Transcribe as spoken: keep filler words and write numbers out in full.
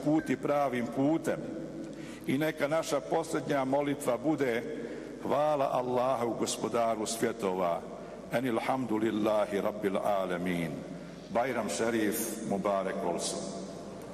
uputi pravim putem i neka naša posljednja molitva bude: hvala Allahu, gospodaru svjetova, enil hamdulillahi rabbil alamin. Bajram šerif, mubarek olsun.